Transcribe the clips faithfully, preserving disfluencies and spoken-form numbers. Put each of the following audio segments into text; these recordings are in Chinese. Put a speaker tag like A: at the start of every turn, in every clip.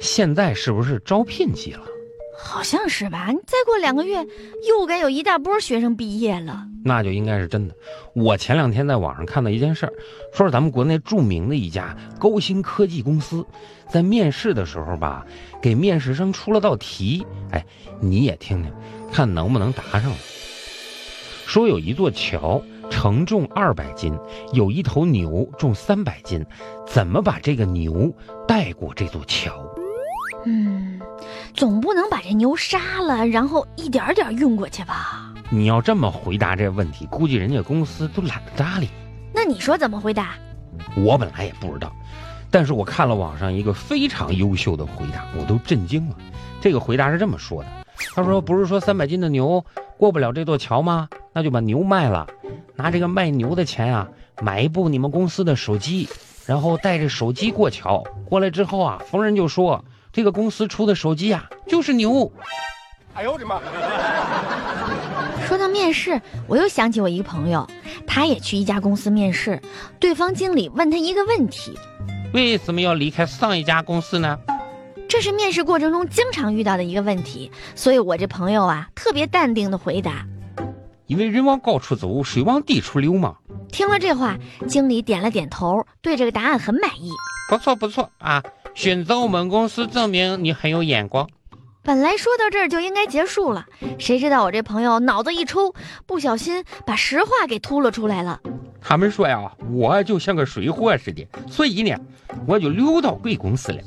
A: 现在是不是招聘季了？
B: 好像是吧，再过两个月又该有一大波学生毕业了。
A: 那就应该是真的。我前两天在网上看到一件事儿，说是咱们国内著名的一家高新科技公司，在面试的时候吧，给面试生出了道题，哎，你也听听，看能不能答上了。说有一座桥承重二百斤，有一头牛重三百斤，怎么把这个牛带过这座桥？
B: 嗯，总不能把这牛杀了，然后一点点运过去吧？
A: 你要这么回答这问题，估计人家公司都懒得搭理。
B: 那你说怎么回答？
A: 我本来也不知道，但是我看了网上一个非常优秀的回答，我都震惊了。这个回答是这么说的，他说不是说三百斤的牛过不了这座桥吗？那就把牛卖了，拿这个卖牛的钱啊，买一部你们公司的手机，然后带着手机过桥，过来之后啊，逢人就说这个公司出的手机啊就是牛。
C: 哎呦我的妈！
B: 说到面试，我又想起我一个朋友，他也去一家公司面试，对方经理问他一个问题：
A: 为什么要离开上一家公司呢？
B: 这是面试过程中经常遇到的一个问题，所以我这朋友啊特别淡定的回答：
A: 因为人往高处走，水往低处流嘛。
B: 听了这话，经理点了点头，对这个答案很满意。
A: 不错不错啊，选择我们公司证明你很有眼光。
B: 本来说到这儿就应该结束了，谁知道我这朋友脑子一抽，不小心把实话给吐了出来了。
A: 他们说呀，我就像个水货似的，所以呢，我就溜到贵公司了。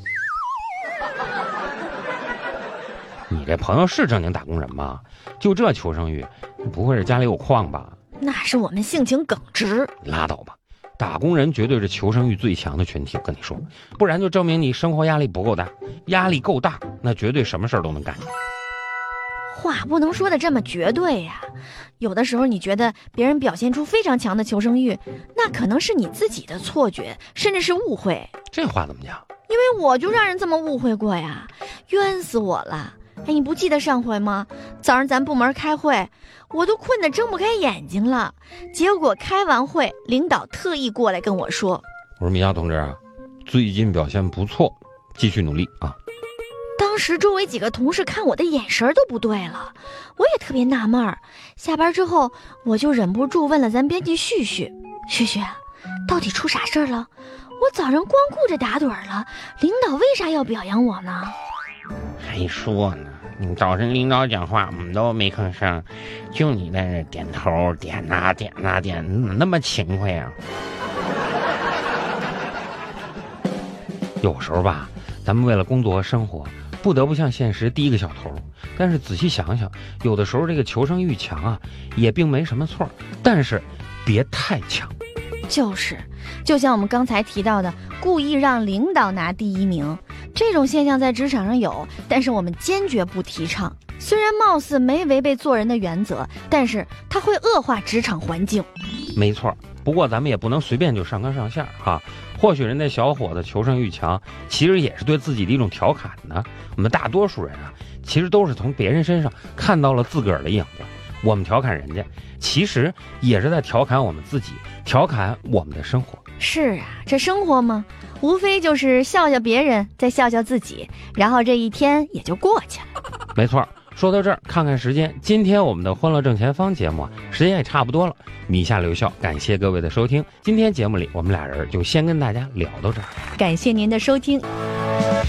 A: 你这朋友是正经打工人吗？就这求生欲，不会是家里有矿吧？
B: 那是我们性情耿直。
A: 拉倒吧，打工人绝对是求生欲最强的群体，我跟你说，不然就证明你生活压力不够大，压力够大，那绝对什么事儿都能干。
B: 话不能说的这么绝对呀、啊，有的时候你觉得别人表现出非常强的求生欲，那可能是你自己的错觉，甚至是误会。
A: 这话怎么讲？
B: 因为我就让人这么误会过呀，冤死我了。哎，你不记得上回吗？早上咱部门开会，我都困得睁不开眼睛了，结果开完会，领导特意过来跟我说：
A: 我说米娅同志啊，最近表现不错，继续努力啊。
B: 当时周围几个同事看我的眼神都不对了，我也特别纳闷儿。下班之后，我就忍不住问了咱编辑旭旭：旭旭，到底出啥事儿了？我早上光顾着打盹了，领导为啥要表扬我呢？
A: 还说呢，你早晨领导讲话我们都没吭声，就你在这点头点呐点呐点，怎么那么勤快啊？有时候吧，咱们为了工作和生活，不得不向现实低个小头。但是仔细想想，有的时候这个求生欲强啊，也并没什么错，但是别太强。
B: 就是，就像我们刚才提到的，故意让领导拿第一名，这种现象在职场上有，但是我们坚决不提倡。虽然貌似没违背做人的原则，但是它会恶化职场环境。
A: 没错，不过咱们也不能随便就上纲上线哈。或许人家小伙子求生欲强，其实也是对自己的一种调侃呢。我们大多数人啊，其实都是从别人身上看到了自个儿的影子。我们调侃人家，其实也是在调侃我们自己，调侃我们的生活。
B: 是啊，这生活嘛，无非就是笑笑别人，再笑笑自己，然后这一天也就过去了。
A: 没错，说到这儿，看看时间，今天我们的欢乐正前方节目啊，时间也差不多了。米夏留校，感谢各位的收听。今天节目里，我们俩人就先跟大家聊到这儿，
B: 感谢您的收听。